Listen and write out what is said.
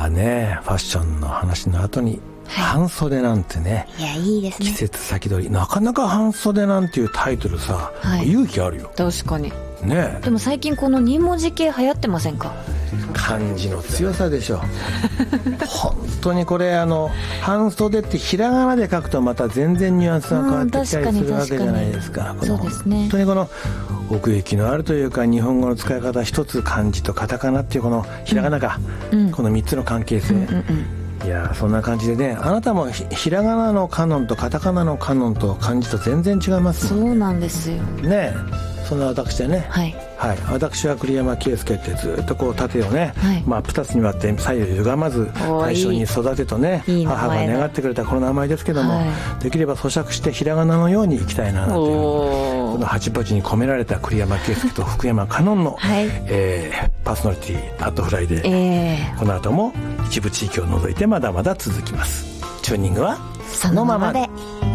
あね、ファッションの話の後に、半袖なんてね、 いや、いいですね。 季節先取り。なかなか半袖なんていうタイトルさ、勇気あるよ。 確かにね。 でも最近この2文字系流行ってませんか？ 漢字の強さでしょ本当にこれ半袖ってひらがなで書くとまた全然ニュアンスが変わってきたりするわけじゃないですか。 そうですね。 本当にこの奥行きのあるというか、日本語の使い方一つ、漢字とカタカナっていうこのひらがなか、この3つの関係性、いやそんな感じでね、あなたもひらがなのカノンとカタカナのカノンと漢字と全然違いますもん。そうなんですよね。そんな私でね、私は栗山圭介ってずっとこう縦をね、2つに割って左右歪まず最初に育てとね、母が願ってくれたこの名前ですけども、できれば咀嚼してひらがなのようにいきたいなという、この8文字に込められた栗山圭介と福山カノンの、パーソナリティアットフライで、この後も一部地域を除いてまだまだ続きます。チューニングはそのままで。